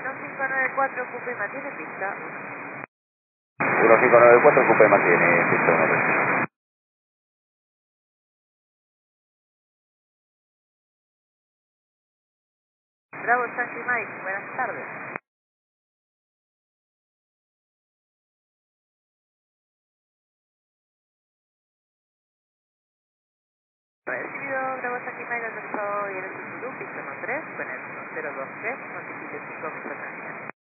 1594, ocupe y mantiene pista 1594, ocupa y mantiene pista 1. Bravo Yankee Mike, buenas tardes. Recibido Bravo Yankee Mike, aterrizado y en el Zulu, pista 3, con el 1023, notifique 5 mi frecuencia.